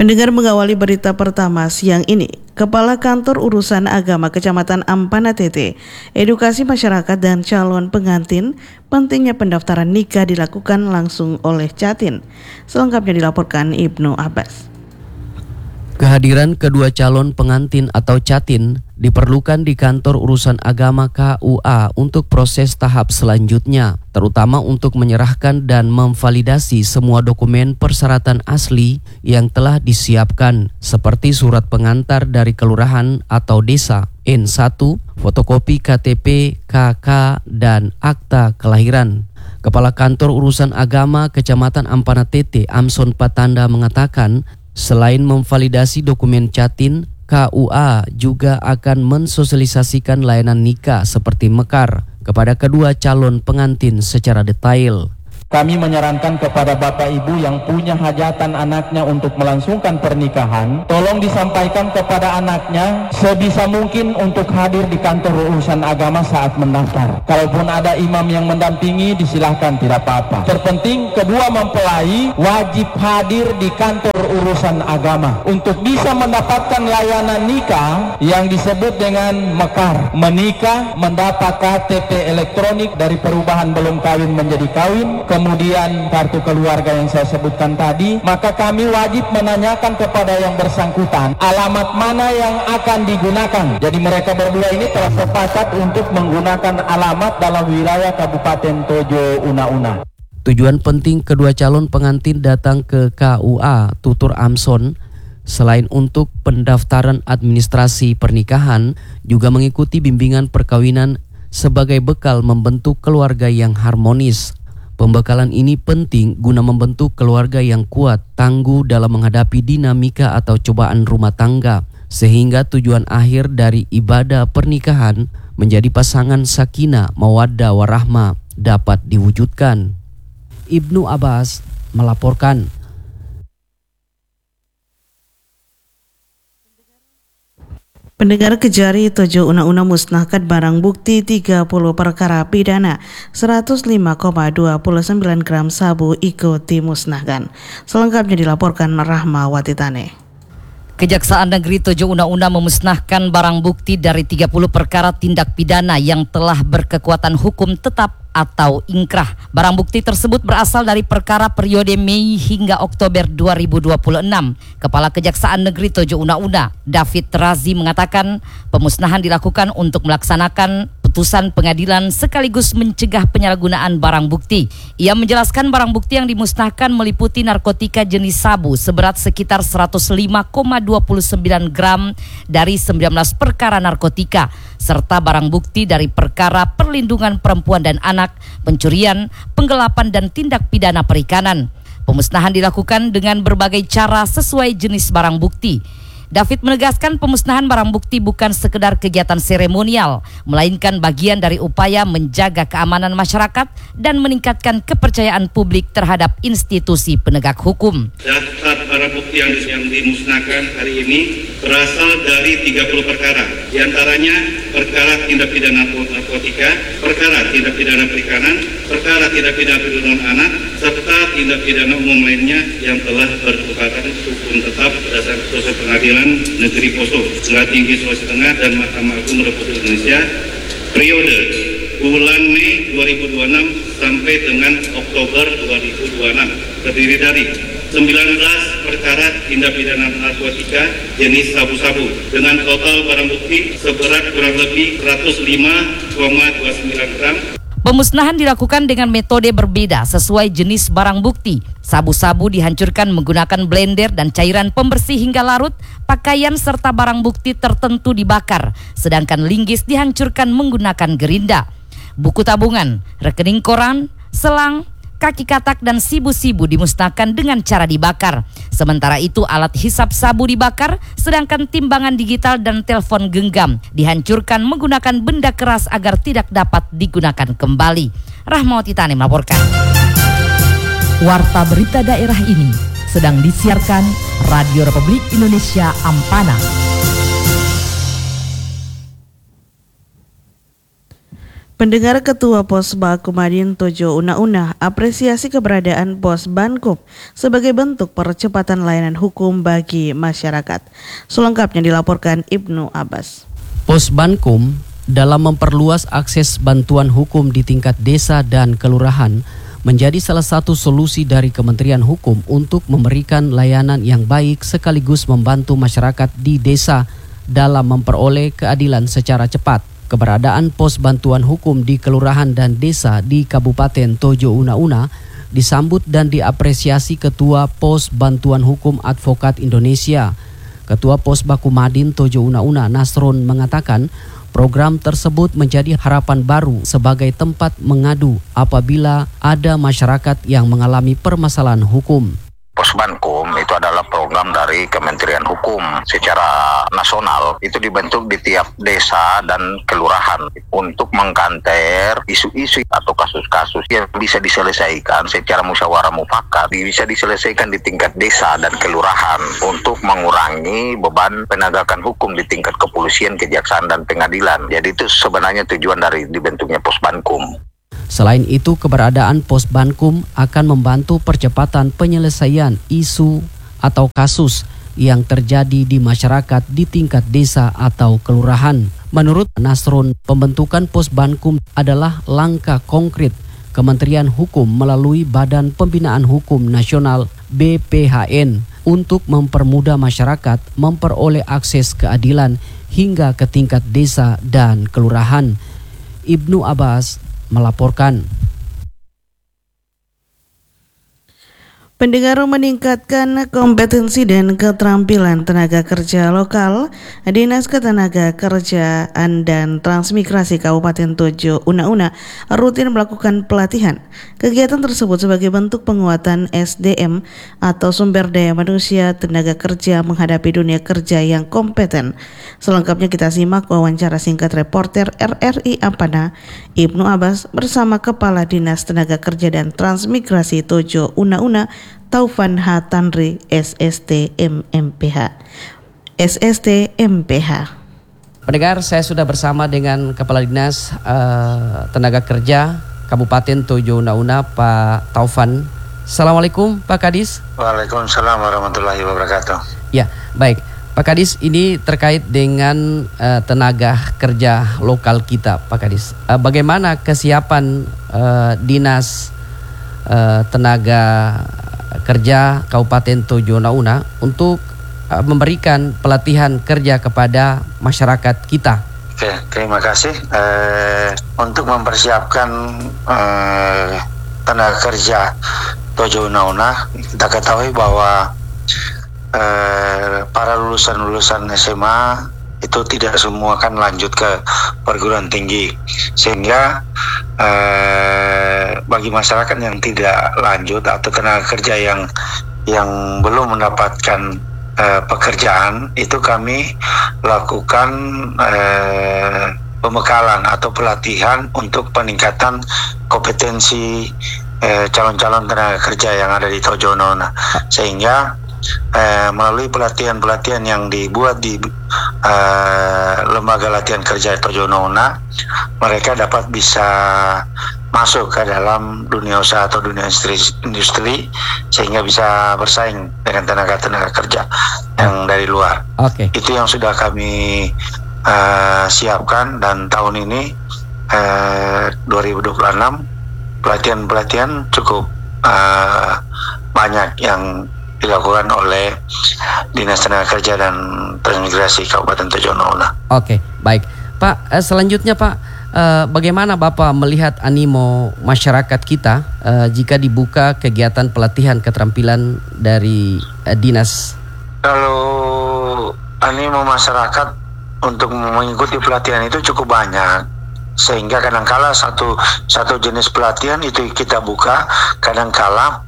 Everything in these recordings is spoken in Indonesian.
Pendengar, mengawali berita pertama siang ini, Kepala Kantor Urusan Agama Kecamatan Ampana Tete, edukasi masyarakat dan calon pengantin, pentingnya pendaftaran nikah dilakukan langsung oleh Catin. Selengkapnya dilaporkan Ibnu Abbas. Kehadiran kedua calon pengantin atau Catin diperlukan di Kantor Urusan Agama KUA untuk proses tahap selanjutnya, terutama untuk menyerahkan dan memvalidasi semua dokumen persyaratan asli yang telah disiapkan, seperti surat pengantar dari kelurahan atau desa, N1, fotokopi KTP, KK, dan akta kelahiran. Kepala Kantor Urusan Agama Kecamatan Ampana Tete, Amson Patanda, mengatakan selain memvalidasi dokumen Catin, KUA juga akan mensosialisasikan layanan nikah seperti mekar kepada kedua calon pengantin secara detail. Kami menyarankan kepada Bapak Ibu yang punya hajatan anaknya untuk melangsungkan pernikahan, tolong disampaikan kepada anaknya sebisa mungkin untuk hadir di Kantor Urusan Agama saat mendaftar. Kalaupun ada imam yang mendampingi, disilahkan, tidak apa-apa. Terpenting kedua mempelai wajib hadir di Kantor Urusan Agama untuk bisa mendapatkan layanan nikah yang disebut dengan mekar. Menikah, mendapat KTP elektronik dari perubahan belum kawin menjadi kawin, kemudian kartu keluarga yang saya sebutkan tadi. Maka kami wajib menanyakan kepada yang bersangkutan alamat mana yang akan digunakan. Jadi mereka berdua ini telah sepakat untuk menggunakan alamat dalam wilayah Kabupaten Tojo Una-Una. Tujuan penting kedua calon pengantin datang ke KUA tutur Amson selain untuk pendaftaran administrasi pernikahan, juga mengikuti bimbingan perkawinan sebagai bekal membentuk keluarga yang harmonis. Pembekalan ini penting guna membentuk keluarga yang kuat, tangguh dalam menghadapi dinamika atau cobaan rumah tangga, sehingga tujuan akhir dari ibadah pernikahan menjadi pasangan sakinah, mawaddah, warahmah dapat diwujudkan. Ibnu Abbas melaporkan. Pendengar, Kejari Tojo Una-Una musnahkan barang bukti 30 perkara pidana, 105,29 gram sabu ikut dimusnahkan. Selengkapnya dilaporkan Rahma Watitane. Kejaksaan Negeri Tojo Una-Una memusnahkan barang bukti dari 30 perkara tindak pidana yang telah berkekuatan hukum tetap atau ingkrah. Barang bukti tersebut berasal dari perkara periode Mei hingga Oktober 2026. Kepala Kejaksaan Negeri Tojo Una-Una, David Razi, mengatakan pemusnahan dilakukan untuk melaksanakan putusan pengadilan sekaligus mencegah penyalahgunaan barang bukti. Ia menjelaskan barang bukti yang dimusnahkan meliputi narkotika jenis sabu seberat sekitar 105,29 gram dari 19 perkara narkotika, serta barang bukti dari perkara perlindungan perempuan dan anak, pencurian, penggelapan, dan tindak pidana perikanan. Pemusnahan dilakukan dengan berbagai cara sesuai jenis barang bukti. David menegaskan pemusnahan barang bukti bukan sekedar kegiatan seremonial, melainkan bagian dari upaya menjaga keamanan masyarakat dan meningkatkan kepercayaan publik terhadap institusi penegak hukum. Daftar barang bukti yang dimusnahkan hari ini berasal dari 30 perkara, di antaranya perkara tindak pidana narkotika, perkara tindak pidana perikanan, perkara tindak pidana perlindungan anak, serta tindak pidana umum lainnya yang telah berkekuatan hukum tetap berdasarkan putusan pengadilan Negeri Poso, Pengadilan Tinggi Sulawesi Tengah, dan Mahkamah Agung Republik Indonesia periode bulan Mei 2026 sampai dengan Oktober 2026, terdiri dari 19 perkara tindak pidana narkotika jenis sabu-sabu dengan total barang bukti seberat kurang lebih 105,29 gram. Pemusnahan dilakukan dengan metode berbeda sesuai jenis barang bukti. Sabu-sabu dihancurkan menggunakan blender dan cairan pembersih hingga larut, pakaian serta barang bukti tertentu dibakar, sedangkan linggis dihancurkan menggunakan gerinda. Buku tabungan, rekening koran, selang, kaki katak, dan sibu-sibu dimusnahkan dengan cara dibakar. Sementara itu alat hisap sabu dibakar, sedangkan timbangan digital dan telepon genggam dihancurkan menggunakan benda keras agar tidak dapat digunakan kembali. Rahmawati Tani melaporkan. Warta berita daerah ini sedang disiarkan Radio Republik Indonesia Ampana. Pendengar, Ketua Posbakumadin Tojo Una-Una apresiasi keberadaan Posbankum sebagai bentuk percepatan layanan hukum bagi masyarakat. Selengkapnya dilaporkan Ibnu Abbas. Posbankum dalam memperluas akses bantuan hukum di tingkat desa dan kelurahan menjadi salah satu solusi dari Kementerian Hukum untuk memberikan layanan yang baik sekaligus membantu masyarakat di desa dalam memperoleh keadilan secara cepat. Keberadaan pos bantuan hukum di kelurahan dan desa di Kabupaten Tojo Una-Una disambut dan diapresiasi Ketua Pos Bantuan Hukum Advokat Indonesia. Ketua Posbakumadin Tojo Una-Una Nasrun mengatakan program tersebut menjadi harapan baru sebagai tempat mengadu apabila ada masyarakat yang mengalami permasalahan hukum. Posbankum itu adalah program dari Kementerian Hukum secara nasional. Itu dibentuk di tiap desa dan kelurahan untuk mengkanter isu-isu atau kasus-kasus yang bisa diselesaikan secara musyawarah mufakat, bisa diselesaikan di tingkat desa dan kelurahan untuk mengurangi beban penegakan hukum di tingkat kepolisian, kejaksaan, dan pengadilan. Jadi itu sebenarnya tujuan dari dibentuknya Posbankum. Selain itu, keberadaan Posbankum akan membantu percepatan penyelesaian isu atau kasus yang terjadi di masyarakat di tingkat desa atau kelurahan. Menurut Nasrun, pembentukan Posbankum adalah langkah konkret Kementerian Hukum melalui Badan Pembinaan Hukum Nasional BPHN untuk mempermudah masyarakat memperoleh akses keadilan hingga ke tingkat desa dan kelurahan. Ibnu Abbas melaporkan. Pendengar, meningkatkan kompetensi dan keterampilan tenaga kerja lokal, Dinas Ketenagakerjaan dan Transmigrasi Kabupaten Tojo Una-Una rutin melakukan pelatihan. Kegiatan tersebut sebagai bentuk penguatan SDM atau sumber daya manusia tenaga kerja menghadapi dunia kerja yang kompeten. Selengkapnya kita simak wawancara singkat reporter RRI Ampana, Ibnu Abbas bersama Kepala Dinas Tenaga Kerja dan Transmigrasi Tojo Una-Una, Taufan H. Tanri, SST MMPH. Pendengar, saya sudah bersama dengan Kepala Dinas Tenaga Kerja Kabupaten Tojo Una-Una, Pak Taufan. Assalamualaikum Pak Kadis. Waalaikumsalam warahmatullahi wabarakatuh. Ya, baik. Pak Kadis, ini terkait dengan tenaga kerja lokal kita, Pak Kadis. Bagaimana kesiapan Dinas Tenaga Kerja Kabupaten Tojo Una-Una untuk memberikan pelatihan kerja kepada masyarakat kita? Oke, terima kasih. Untuk mempersiapkan tenaga kerja Tojo Una-Una, kita ketahui bahwa para lulusan SMA itu tidak semua kan lanjut ke perguruan tinggi, sehingga bagi masyarakat yang tidak lanjut atau tenaga kerja yang belum mendapatkan pekerjaan, itu kami lakukan pembekalan atau pelatihan untuk peningkatan kompetensi calon-calon tenaga kerja yang ada di Tojo Una-Una, sehingga melalui pelatihan-pelatihan yang dibuat di lembaga latihan kerja Tojo Una-Una, mereka dapat bisa masuk ke dalam dunia usaha atau dunia industri sehingga bisa bersaing dengan tenaga-tenaga kerja yang dari luar. Itu yang sudah kami siapkan, dan tahun ini 2026 pelatihan-pelatihan cukup banyak yang dilakukan oleh Dinas Tenaga Kerja dan Transmigrasi Kabupaten Tojo Una-Una. Oke, baik. Pak, selanjutnya Pak, bagaimana Bapak melihat animo masyarakat kita jika dibuka kegiatan pelatihan keterampilan dari Dinas? Kalau animo masyarakat untuk mengikuti pelatihan itu cukup banyak, sehingga kadangkala satu jenis pelatihan itu kita buka, kadangkala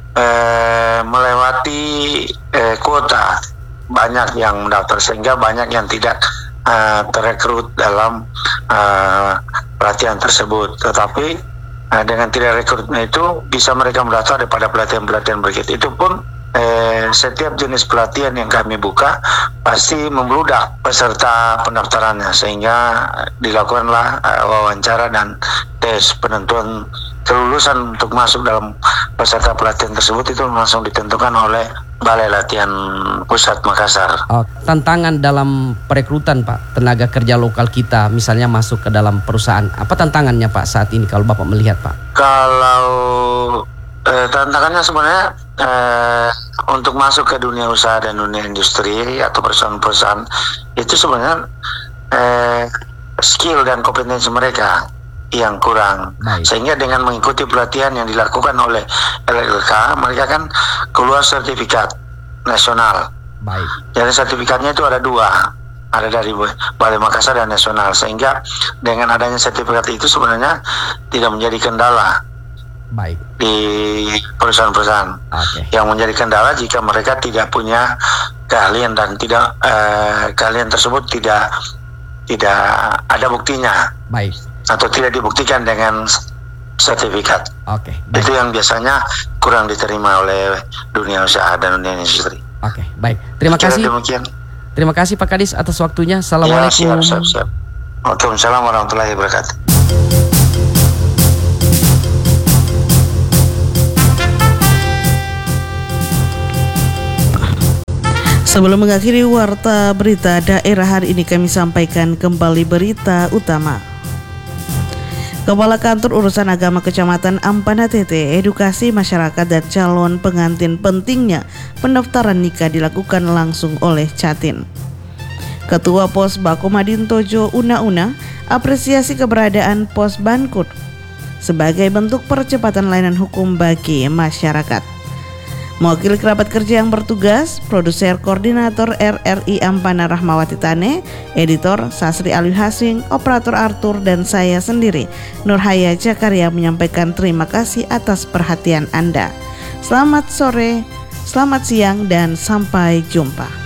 melewati kuota, banyak yang mendaftar sehingga banyak yang tidak terrekrut dalam pelatihan tersebut. Tetapi dengan tidak rekrutnya itu bisa mereka mendaftar daripada pelatihan-pelatihan berikut. Itu pun setiap jenis pelatihan yang kami buka pasti membludak peserta pendaftarannya, sehingga dilakukanlah wawancara dan tes penentuan kelulusan untuk masuk dalam peserta pelatihan tersebut. Itu langsung ditentukan oleh Balai Latihan Pusat Makassar. Tantangan dalam perekrutan Pak tenaga kerja lokal kita misalnya masuk ke dalam perusahaan, apa tantangannya Pak saat ini kalau Bapak melihat Pak? Kalau tantangannya sebenarnya untuk masuk ke dunia usaha dan dunia industri atau perusahaan-perusahaan itu sebenarnya skill dan kompetensi mereka yang kurang. Baik. Sehingga dengan mengikuti pelatihan yang dilakukan oleh LLK, mereka kan keluar sertifikat nasional. Baik. Jadi sertifikatnya itu ada 2, ada dari Balai Makassar dan nasional, sehingga dengan adanya sertifikat itu sebenarnya tidak menjadi kendala. Baik. Di perusahaan-perusahaan. Yang menjadi kendala jika mereka tidak punya keahlian dan tidak keahlian tersebut tidak ada buktinya. Baik. Atau tidak dibuktikan dengan sertifikat. Baik. Itu yang biasanya kurang diterima oleh dunia usaha dan dunia industri. Baik. Terima kasih. Demikian. Terima kasih Pak Kadis atas waktunya. Assalamualaikum. Ya, siap. Waalaikumsalam warahmatullahi wabarakatuh. Sebelum mengakhiri warta berita daerah hari ini, kami sampaikan kembali berita utama. Kepala Kantor Urusan Agama Kecamatan Ampana TT edukasi masyarakat dan calon pengantin pentingnya pendaftaran nikah dilakukan langsung oleh Catin. Ketua Pos Bakomadin Tojo Una apresiasi keberadaan Pos Bankut sebagai bentuk percepatan layanan hukum bagi masyarakat. Mewakili kerabat kerja yang bertugas, produser koordinator RRI Ampana Rahmawati Tane, editor Sasri Alwi Hasing, operator Arthur, dan saya sendiri Nurhaya Jakaria menyampaikan terima kasih atas perhatian Anda. Selamat sore, selamat siang, dan sampai jumpa.